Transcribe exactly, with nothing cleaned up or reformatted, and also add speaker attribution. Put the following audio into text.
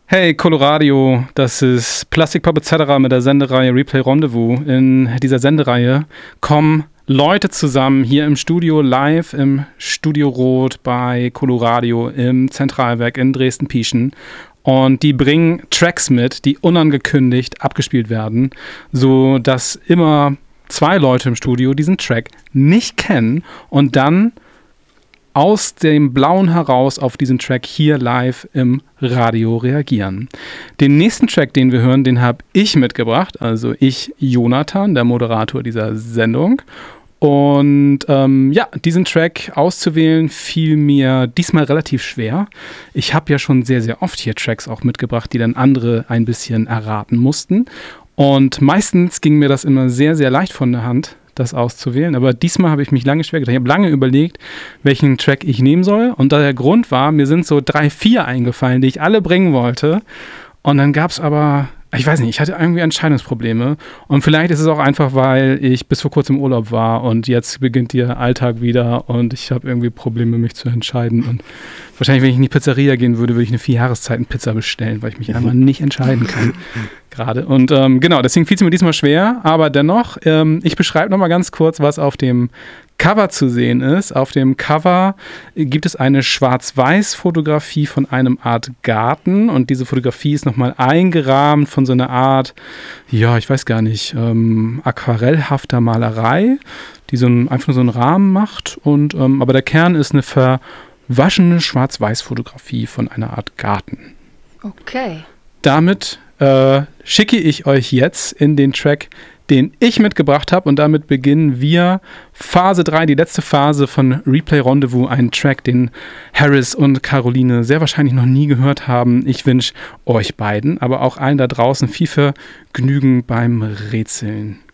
Speaker 1: Hey Coloradio, das ist Plastic Pop et cetera mit der Sendereihe Replay Rendezvous. In dieser Sendereihe kommen Leute zusammen hier im Studio live im Studio Rot bei Coloradio im Zentralwerk in Dresden-Pieschen. Und die bringen Tracks mit, die unangekündigt abgespielt werden, so dass immer zwei Leute im Studio diesen Track nicht kennen und dann aus dem Blauen heraus auf diesen Track hier live im Radio reagieren. Den nächsten Track, den wir hören, den habe ich mitgebracht, also ich, Jonathan, der Moderator dieser Sendung. Und ähm, ja, diesen Track auszuwählen fiel mir diesmal relativ schwer. Ich habe ja schon sehr, sehr oft hier Tracks auch mitgebracht, die dann andere ein bisschen erraten mussten. Und meistens ging mir das immer sehr, sehr leicht von der Hand, das auszuwählen. Aber diesmal habe ich mich lange schwer getan. Ich habe lange überlegt, welchen Track ich nehmen soll. Und da der Grund war, mir sind so drei, vier eingefallen, die ich alle bringen wollte. Und dann gab es aber, ich weiß nicht, ich hatte irgendwie Entscheidungsprobleme. Und vielleicht ist es auch einfach, weil ich bis vor kurzem im Urlaub war und jetzt beginnt der Alltag wieder und ich habe irgendwie Probleme, mich zu entscheiden. Und wahrscheinlich, wenn ich in die Pizzeria gehen würde, würde ich eine Vier-Jahreszeiten-Pizza bestellen, weil ich mich einfach nicht entscheiden kann. Gerade. Und ähm, genau, deswegen fiel es mir diesmal schwer, aber dennoch, ähm, ich beschreibe nochmal ganz kurz, was auf dem Cover zu sehen ist. Auf dem Cover gibt es eine Schwarz-Weiß-Fotografie von einem Art Garten und diese Fotografie ist nochmal eingerahmt von so einer Art, ja, ich weiß gar nicht, ähm, aquarellhafter Malerei, die so ein, einfach nur so einen Rahmen macht. Und ähm, aber der Kern ist eine verwaschene Schwarz-Weiß-Fotografie von einer Art Garten.
Speaker 2: Okay.
Speaker 1: Damit äh, schicke ich euch jetzt in den Track, den ich mitgebracht habe. Und damit beginnen wir Phase drei, die letzte Phase von Replay Rendezvous. Einen Track, den Harris und Caroline sehr wahrscheinlich noch nie gehört haben. Ich wünsche euch beiden, aber auch allen da draußen viel Vergnügen beim Rätseln.